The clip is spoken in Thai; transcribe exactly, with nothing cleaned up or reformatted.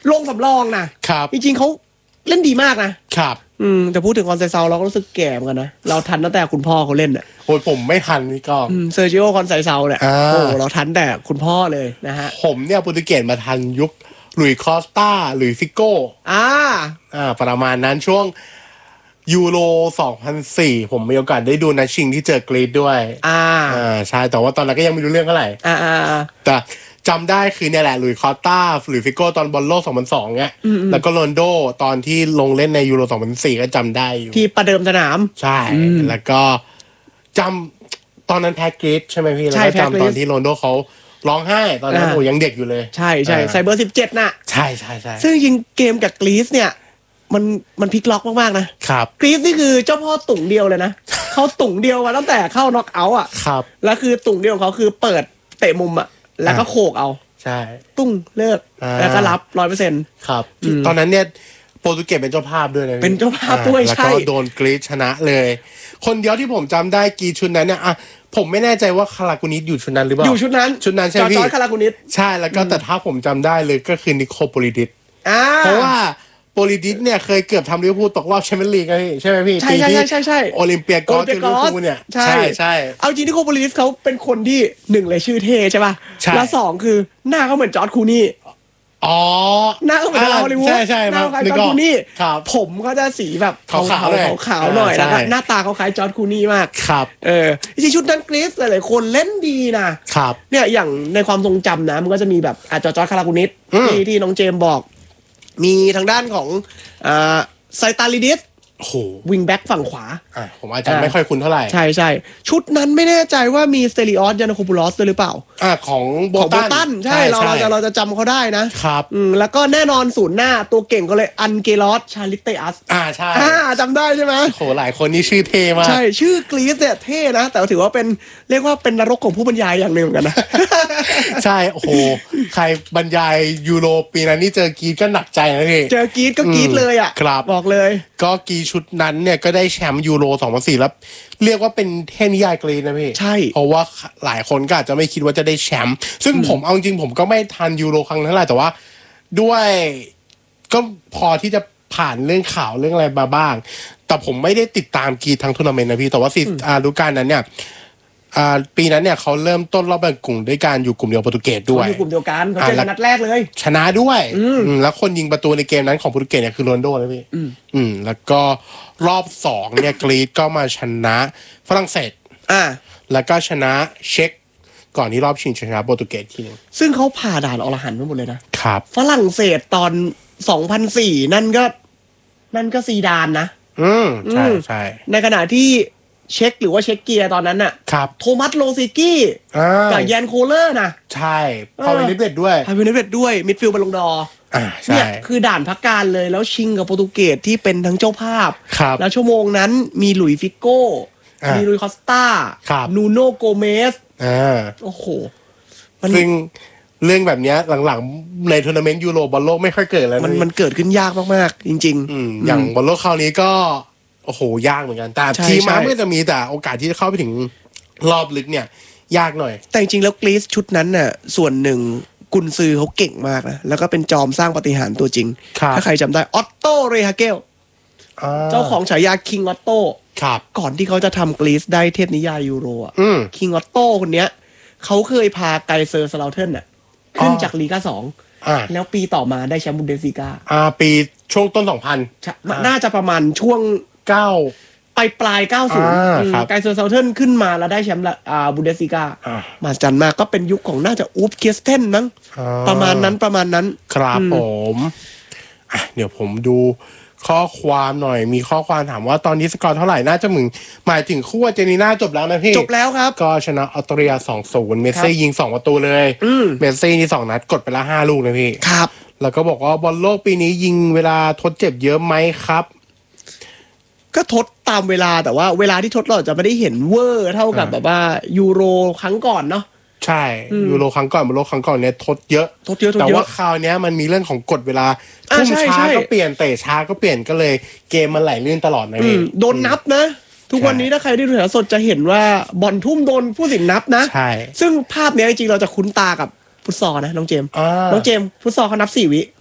ลงสำรองนะครับจริงๆเขาเล่นดีมากนะครับอืมแต่พูดถึงคอนเซเซาเราก็รู้สึกแก่เหมือนกันนะเราทันตั้งแต่คุณพ่อเขาเล่นอ่ะโอ้ยผมไม่ทันนี่ก็เซอร์จิโอคอนเซเซาเนี่ยโอ้เราทันแต่คุณพ่อเลยนะฮะผมเนี่ยโปรตุเกสมาทันยุคหลุยส์คอสตาหลุยส์ฟิโก้อ่าอ่าประมาณนั้นช่วงยูโรสองพันสี่ผมมีโอกาสได้ดูนัดชิงที่เจอกรีซด้วยอ่าอ่าใช่แต่ว่าตอนนั้นก็ยังไม่รู้เรื่องเท่าไหร่อ่าอ่าแต่จำได้คือเนี่ยแหละหลุยส์คอสตาหลุยส์ฟิโก้ตอนบอลโลกสองพันสองเงี้ยแล้วก็โรนโดตอนที่ลงเล่นในยูโรสองพันสี่ก็จำได้อยู่ที่ประเดิมสนามใช่แล้วก็จำตอนนั้นแพ้กรีซใช่ไหมพี่แล้วก็จำตอนที่โรนโดเขาร้องไห้ตอนนั้นโอ้ยังเด็กอยู่เลยใช่ใช่ไซเบอร์สิบเจ็ดน่ะใช่ใช่ใช่ซึ่งยิงเกมกับกรีซเนี่ยมันมันพลิกล็อกมากๆนะครับกรีซนี่คือเจ้าพ่อตุ่งเดียวเลยนะ เขาตุ่งเดียวมาตั้งแต่เข้าน็อกเอาท์อ่ะครับแล้วคือตุ่งเดียวของเขาคือเปิดเตะมุมอ่ะแล้วก็โขกเอาใช่ตุ้งเลิกแล้วก็รับร้อยเปอร์เซ็นต์ครับตอนนั้นเนี่ยโปรตุเกสเป็นเจ้าภาพด้วยนะเป็นเจ้าภาพด้วยใช่แล้วก็โดนกรีซชนะเลยคนเดียวที่ผมจำได้กีชุดนั้นเนี่ยอ่ะผมไม่แน่ใจว่าคารากูนิสอยู่ชุดนั้นหรือเปล่าอยู่ชุดนั้นชุดนั้นใช่พี่จอร์จคารากูนิสใช่แล้วก็แต่ถ้าผมจำได้เลยก็คือนิโคโปลิดิสเพราะว่าโปลิดิสเนี่ยเคยเกือบทำลิเวอร์พูลตกรอบแชมเปี้ยนลีกใช่ไหมพี่ใช่ใช่ใช่ใช่โอลิมเปียกอสลิเวอร์พูลเนี่ยใช่ใช่เอาจริงนิโคโปลิดิสเขาเป็นคนที่หนึ่งเลยชื่อเท่ใช่ป่ะแล้วสองคือหน้าเขาเหมือนจอร์จคูนี่อ๋อหน้าก็เหมือนเราฮอลลีวูดใช่ใช่หน้าคล้ายจอร์จคูนี่ผมก็จะสีแบบขาวๆขาวๆหน่อยแล้วก็หน้าตาเขาคล้ายจอร์จคูนี่มากครับเออจริงๆชุดนั้นกรีซหลายๆคนเล่นดีนะครับเนี่ยอย่างในความทรงจำนะมันก็จะมีแบบอาจจะจอร์จคารากูนิสที่ที่น้องเจมบอกมีทางด้านของอ่าไซตาลิดิสโอ้โหวิงแบ็กฝั่งขวาอ่ะผมอาจจะไม่ค่อยคุ้นเท่าไหร่ใช่ใช่ชุดนั้นไม่แน่ใจว่ามีสเตริออสยานาโคปูลอสด้วยหรือเปล่าอ่าของโบตันใช่เราเราจะเราจะจำเขาได้นะครับอืมแล้วก็แน่นอนศูนย์หน้าตัวเก่งก็เลยอันเกลอสชาลิเตอัสอ่าใช่อ่าจำได้ใช่ไหมโหหลายคนนี่ชื่อเท่มากใช่ชื่อกรีซเนี่ยเท่นะแต่ถือว่าเป็นเรียกว่าเป็นนรกของผู้บรรยายอย่างหนึ่งเหมือนกันนะใช่โอ้โหใครบรรยายยูโรปีนั้นนี่เจอกรีซก็หนักใจนะพี่เจอกรีซก็กรีซเลยอ่ะบอกเลยก็กรีซชุดนั้นเนี่ยก็ได้แชมป์ยูโรสองพันสี่แล้วเรียกว่าเป็นเทพนิยายกรีซนะพี่ใช่เพราะว่าหลายคนก็อาจจะไม่คิดว่าจะได้แชมป์ซึ่งผมเอาจริงผมก็ไม่ทันยูโรครั้งนั้นแหละแต่ว่าด้วยก็พอที่จะผ่านเรื่องข่าวเรื่องอะไรมาบ้างแต่ผมไม่ได้ติดตามกรีซทั้งทัวร์นาเมนต์นะพี่แต่ว่าสิอ่าฤดูกาลนั้นเนี่ยอ่าปีนั้นเนี่ยเขาเริ่มต้นรอบแบ่งกลุ่มด้วยการอยู่กลุ่มเดียวโปรตุเกสด้วยอยู่กลุ่มเดียวกันเขาเจอนัดแรกเลยชนะด้วยแล้วคนยิงประตูในเกมนั้นของโปรตุเกสเนี่ยคือโรนลโดนะพี่อืมแล้วก็รอบสองเนี่ยกรีซก็มาชนะฝรั่งเศสอ่าแล้วก็ชนะเช็กก่อนที่รอบชิงชนะโปรตุเกสทีนึงซึ่งเขาผ่าด่านอรหันต์ไปหมดเลยนะครับฝรั่งเศสตอนสองพันสี่นั่นก็นั่นก็ซีดานนะอืมใช่ใช่ในขณะที่เช็คหรือว่าเช็คเกียร์ตอนนั้นน่ะครับโทมัสโลซิกี้กับแยนโคเลอร์นะใช่พาเวนิเวตด้วยพาเวนิเวตด้วยมิดฟิลด์บอลลงดอร์เนี่ยคือด่านพักการเลยแล้วชิงกับโปรตุเกสที่เป็นทั้งเจ้าภาพแล้วชั่วโมงนั้นมีหลุยส์ฟิโก้มีลุยคอสตานูโนโกเมสโอ้โหซึ่งเรื่องแบบนี้หลังๆในทัวร์นาเมนต์ยูโรบอลโลกไม่ค่อยเกิดแล้วมันมันเกิดขึ้นยากมากๆจริงๆอย่างบอลโลกคราวนี้ก็โอ้โหยากเหมือนกันแต่ทีมมาเมื่อจะมีแต่โอกาสที่จะเข้าไปถึงรอบลึกเนี่ยยากหน่อยแต่จริงๆแล้วกรีซชุดนั้นน่ะส่วนหนึ่งกุนซือเขาเก่งมากนะแล้วก็เป็นจอมสร้างปาฏิหาริย์ตัวจริงถ้าใครจำได้ออตโตเรฮาเกลเจ้าของฉายาคิงออตโตก่อนที่เขาจะทำกรีซได้เทพนิยายยูโรอ่ะคิงออตโตคนเนี้ยเขาเคยพาไกเซอร์สลาวเทิร์นน่ะขึ้นจากลีกาสองแล้วปีต่อมาได้แชมป์บุนเดสลีกาอ่าปีช่วงต้นสองพันน่าจะประมาณช่วงเก้าปลายปลายเก้าสิบไกเซอร์ซาวเทิร์นขึ้นมาแล้วได้แชมป์อ่าบุนเดสลีกามาจันมาก็เป็นยุคของน่าจะอูฟเคียสเทนมั้งประมาณนั้นประมาณนั้นครับผมอ่ะเดี๋ยวผมดูข้อความหน่อยมีข้อความถามว่าตอนนี้สกอร์เท่าไหร่น่าจะมึงหมายถึงคู่อาร์เจนตินาจบแล้วนะพี่จบแล้วครับก็ชนะออสเตรเลีย สองศูนย์ เมสซี่ยิงสองประตูเลยเมสซี่นี่สองนัดกดไปละห้าลูกนะพี่ครับแล้วก็บอกว่าบอลโลกปีนี้ยิงเวลาทดเจ็บเยอะไหมครับก็ทดตามเวลาแต่ว่าเวลาที่ทดเราจะไม่ได้เห็นเวอร์เท่ากับแบบว่ายูโรครั้งก่อนเนาะใช่ยูโรครั้งก่อนบอลโลกครั้งก่อนเนี่ยทดเยอะทดเยอะแต่ว่าคราวนี้มันมีเรื่องของกฎเวลาทุ่มช้าก็เปลี่ยนเตะช้าก็เปลี่ยนก็เลยเกมมันไหลลื่นตลอดนะพี่โดนนับนะทุกวันนี้ถ้าใครได้ดูถ่ายทอดสดจะเห็นว่าบอลทุ่มโดนผู้สินนับนะใช่ซึ่งภาพนี้จริงๆเราจะคุ้นตากับฟุตซอลนะน้องเจมน้องเจมฟุตซอลเขานับสี่วิ